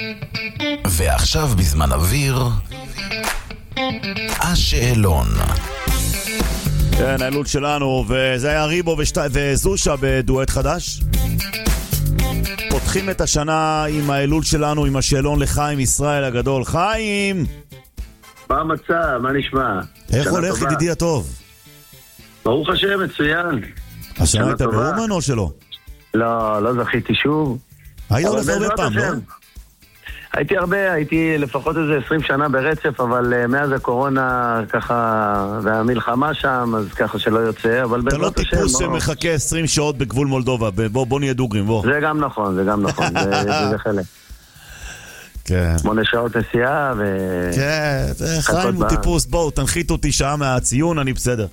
ועכשיו בזמן אוויר, השאלון. כן, האילול שלנו, וזה היה ריבו וזושה בדואט חדש. פותחים את השנה עם האילול שלנו, עם השאלון לחיים ישראל הגדול. חיים! מה המצב? מה נשמע? איך הולך ידידי הטוב? ברוך השם, מצוין. השנה היית באומן או שלא? לא זכיתי שוב. היית הולך הרבה פעם, לא? הייתי לפחות איזה 20 שנה ברצף, אבל מאז הקורונה ככה, והמלחמה שם, אז ככה שלא יוצא, אבל אתה לא טיפוס שמחכה 20 שעות בגבול מולדובה, בוא נהיה דוגרים, בוא. זה גם נכון, זה חלק. כן. 8 שעות נסיעה כן, חיים הוא טיפוס, בואו, תנחית אותי שעה מהציון, אני בסדר.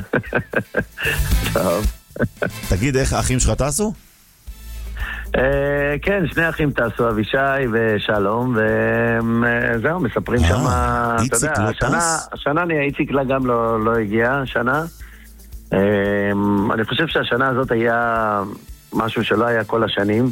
טוב. תגיד, איך האחים שלך טסו? כן, שני אחים טסו, אבישי ושלום, וזהו, מספרים שם, אתה יודע, השנה איציק גם לא הגיע, השנה. אני חושב שהשנה הזאת היה משהו שלא היה כל השנים.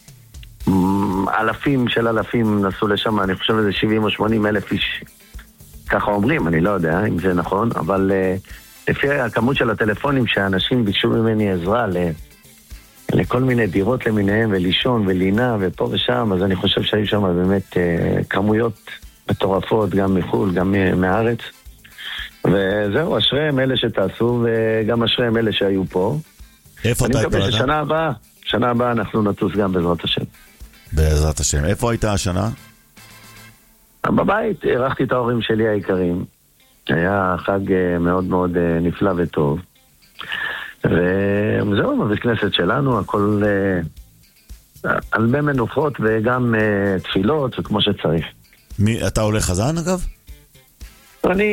אלפים נסעו לשם, אני חושב איזה 70 או 80 אלף איש, ככה אומרים, אני לא יודע אם זה נכון, אבל לפי הכמות של הטלפונים שהאנשים ביקשו ממני עזרה לכל מיני דירות למיניהם, ולישון ולינה ופה ושם, אז אני חושב שהיו שם באמת כמויות מטורפות, גם מחול, גם מהארץ. וזהו, אשריהם אלה שטסו, וגם אשריהם אלה שהיו פה. איפה אתה היית? אני מקווה ששנה הבאה אנחנו נטוס גם בעזרת השם. בעזרת השם. איפה היית השנה? בבית, ערכתי את ההורים שלי היקרים. היה חג מאוד מאוד נפלא וטוב. וזהו, בבית כנסת שלנו, הכל הרבה מנוחות וגם תפילות וכמו שצריך. אתה עולה חזן אגב? אני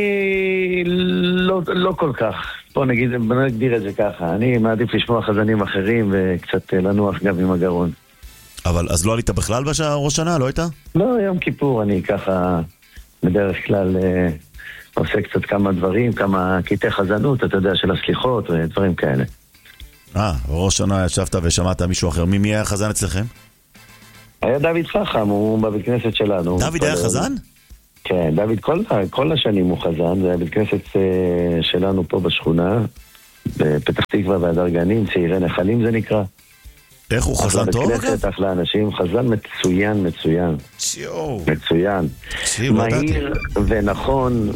לא כל כך. בוא נגדיר את זה ככה. אני מעדיף לשמוע חזנים אחרים וקצת לנוח גם עם הגרון. אבל אז לא עלית בכלל בראש שנה? לא היית? לא, יום כיפור אני ככה בדרך כלל עושה קצת כמה דברים, כמה קטעי חזנות, אתה יודע, של הסליחות ודברים כאלה. בראש שנה ישבת ושמעת מישהו אחר. מי היה חזן אצלכם? היה דוד חכם, הוא בבית כנסת שלנו. דוד היה חזן? כן, דוד כל השנים הוא חזן, זה היה בית כנסת שלנו פה בשכונה, בפתח תקווה והדר גנים, צעירי נחלים זה נקרא. איך הוא חזן טוב אגב? כנסת, אחלה אנשים, חזן מצוין. מצוין. מהיר ונכון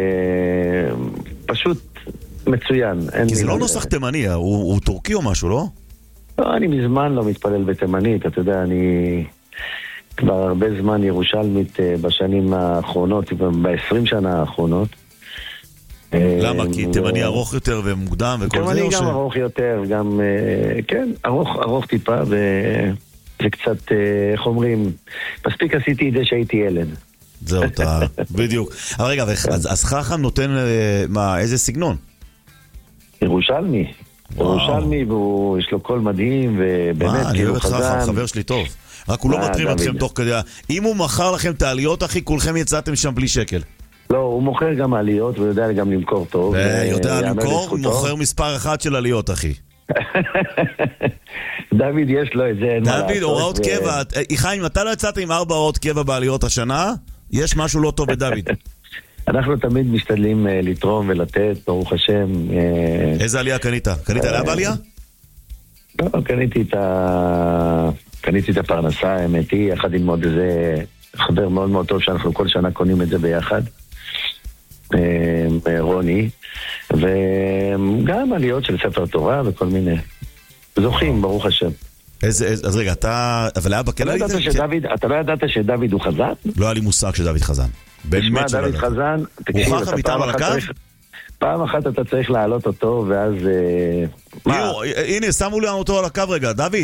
ופשוט מצוין. כי זה לא נוסח תימני, הוא טורקי או משהו, לא? לא, אני מזמן לא מתפלל בתימנית, אתה יודע, אני כבר הרבה זמן ירושלמית בשנים האחרונות, ב-20 שנה האחרונות. למה? כי תימני ארוך יותר ומוקדם וכל זה? תימני גם ארוך יותר, גם, כן, ארוך טיפה, וזה קצת, איך אומרים, מספיק עשיתי את זה שהייתי ילד. זהו, אתה, בדיוק. אבל רגע, אז חכם נותן, איזה סגנון? ירושלמי, ויש לו קול מדהים, ובאמת, אני אוהב את חכם, חבר שלי טוב. רק הוא לא מטרים אתכם תוך כדי, אם הוא מכר לכם את העליות, אחי, כולכם יצאתם שם בלי שקל. לא, הוא מוכר גם עליות, והוא יודע גם למכור טוב. יודע למכור, הוא מוכר מספר אחד של עליות, אחי. דוד יש לו את זה. דוד, הוראות קבע. חיים, אתה לא יצאת עם 4 הוראות קבע בעליות השנה? יש משהו לא טוב בדוד. אנחנו תמיד משתדלים לתרום ולתת, ברוך השם. איזה עלייה קנית? קנית עליה בעלייה? לא, קניתי את הפרנסה, האמת היא, יחד עם עוד איזה חבר מאוד מאוד טוב שאנחנו כל שנה קונים את זה ביחד. רוני, וגם עליות של ספר תורה וכל מיני זוכים, ברוך השם. אז רגע, אבל היה בכלל... אתה לא ידעת שדוד הוא חזן? לא היה לי מושג שדוד חזן. באמת שלא דוד חזן, הוא חכם איתם על הקו? פעם אחת אתה צריך להעלות אותו, ואז... הנה, שמו לנו אותו על הקו רגע, דוד.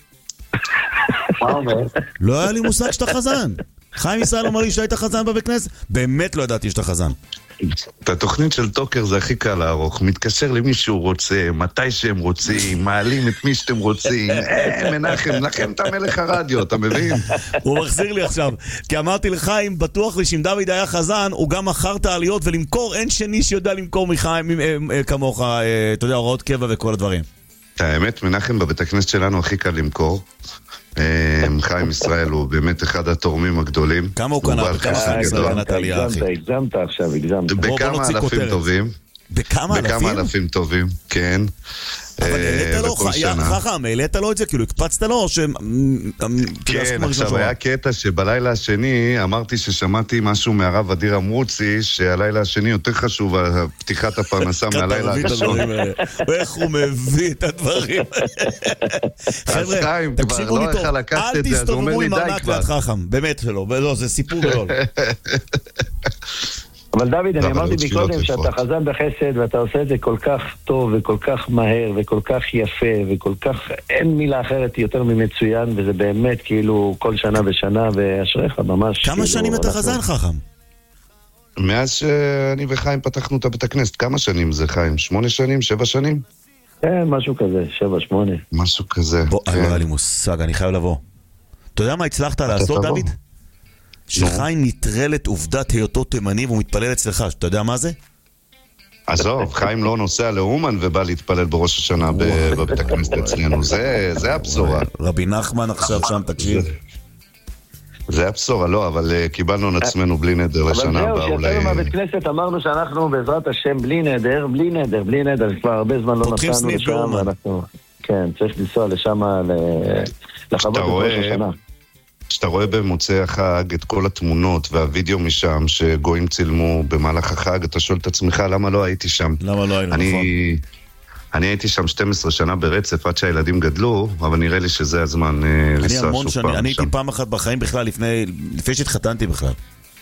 לא היה לי מושג שאתה חזן. חיים ישראל אומר לי שהיית חזן בבית כנסת. באמת לא ידעתי שאתה חזן. את התוכנית של טוקר זה הכי קל לערוך. מתקשר למי שהוא רוצה, מתי שהם רוצים, מעלים את מי שאתם רוצים. מנחם, לכם אתה מלך הרדיו, אתה מבין? הוא מחזיר לי עכשיו, כי אמרתי לחיים, בטוח לי שאם דוד היה חזן, הוא גם מכר את העליות ולמכור, אין שני שיודע למכור מחיים כמוך, אתה יודע, הוראות קבע וכל הדברים. האמת, מנחם, בבית הכנסת שלנו הכי קל למכור. חיים ישראל הוא באמת אחד התורמים הגדולים. כמה הוא קנה? בכמה חיים ישראל קנה את העלייה, אחי? הגזמת עכשיו, הגזמת. בכמה אלפים טובים. בכמה אלפים? בכמה אלפים טובים, כן. אבל העלית לו, חכם, העלית לו את זה, כאילו הקפצת לו, או ש... כן, עכשיו היה קטע שבלילה השני אמרתי ששמעתי משהו מהרב אדיר אמרוצי, שהלילה השני יותר חשוב על פתיחת הפרנסה מהלילה הראשון. איך הוא מביא את הדברים. חבר'ה, תקשיבו לי טוב, אל תסתובבו עם ארנק ליד חכם, באמת שלא, זה סיפור גדול. אבל דוד, אני אמרתי מקודם שאתה חזן בחסד ואתה עושה את זה כל כך טוב וכל כך מהר וכל כך יפה וכל כך, אין מילה אחרת יותר ממצוין, וזה באמת כאילו כל שנה ושנה, ואשריך ממש. כמה שנים אתה חזן, חכם? מאז שאני וחיים פתחנו את בית הכנסת, כמה שנים זה חיים? 8 שנים? 7 שנים? כן, משהו כזה, 7-8. משהו כזה. בוא, לא היה לי מושג, אני חייב לבוא. אתה יודע מה הצלחת לעשות, דוד? שחיים נטרל את עובדת היותו תימני והוא מתפלל אצלך, אתה יודע מה זה? עזוב, חיים לא נוסע לאומן ובא להתפלל בראש השנה בבית הכנסת אצלנו, זה הבשורה. רבי נחמן עכשיו שם, תקשיב. זה הבשורה, לא, אבל קיבלנו על עצמנו בלי נדר לשנה הבאה. אבל זהו, שיצאנו מהבית כנסת אמרנו שאנחנו בעזרת השם בלי נדר, כבר הרבה זמן לא נסענו לשם, ואנחנו, כן, צריך לנסוע לשם לחוות את ראש השנה. כשאתה רואה במוצאי החג את כל התמונות והווידאו משם שגויים צילמו במהלך החג, אתה שואל את עצמך למה לא הייתי שם. למה לא היינו, נכון? אני הייתי שם 12 שנה ברצף עד שהילדים גדלו, אבל נראה לי שזה הזמן לנסוע שוב פעם שם. אני הייתי פעם אחת בחיים בכלל לפני שהתחתנתי בכלל.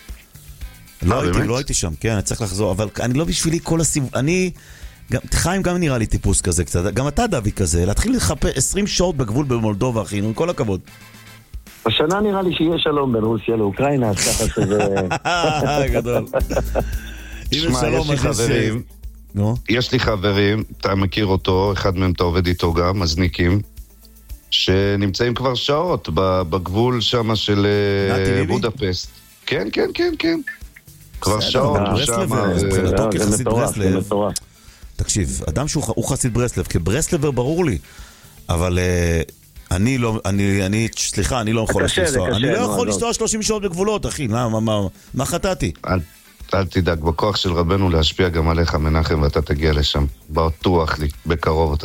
לא הייתי שם, כן, אני צריך לחזור, אבל אני לא בשבילי כל הסיבוב, חיים גם נראה לי טיפוס כזה קצת, גם אתה דוד כזה, להתחיל לחפש 20 שעות בגבול במולדובה, אחי, עם כל הכבוד. השנה נראה לי שיהיה שלום בין רוסיה לאוקראינה, אז ככה שזה... גדול. שמע, יש לי חברים, אתה מכיר אותו, אחד מהם אתה עובד איתו גם, מזניקים, שנמצאים כבר שעות בגבול שם של בודפסט. כן. כבר שעות. זה מטורף. תקשיב, אדם שהוא חסיד ברסלב, כברסלבר ברור לי, אבל... סליחה, אני לא יכול לנסוע. אני לא יכול לנסוע 30 שעות בגבולות, אחי. מה חטאתי? אל תדאג, בכוח של רבנו להשפיע גם עליך, מנחם, ואתה תגיע לשם. בטוח לי, בקרוב.